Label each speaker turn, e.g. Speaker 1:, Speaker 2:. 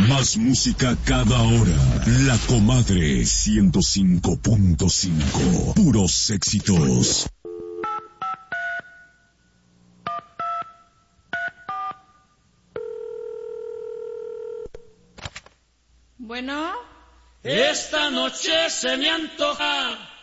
Speaker 1: Más música cada hora. La Comadre 105.5. Puros éxitos.
Speaker 2: Bueno.
Speaker 3: Esta noche se me antoja